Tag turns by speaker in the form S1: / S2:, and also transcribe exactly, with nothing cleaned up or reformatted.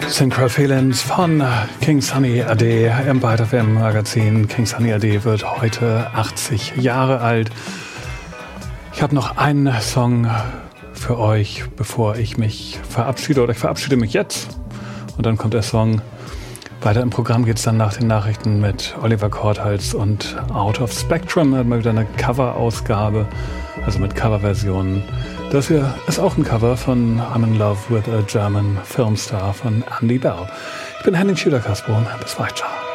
S1: Synchro Feelings von King Sunny A D im Byte F M Magazin. King Sunny A D wird heute achtzig Jahre alt. Ich habe noch einen Song für euch, bevor ich mich verabschiede, oder ich verabschiede mich jetzt und dann kommt der Song. Weiter im Programm geht es dann nach den Nachrichten mit Oliver Korthals und Out of Spectrum. Er hat mal wieder eine Cover-Ausgabe, also mit Coverversionen. Das hier ist auch ein Cover von I'm in Love with a German Film Star von Andy Bell. Ich bin Henning Schüler-Kasper. Bis weiter.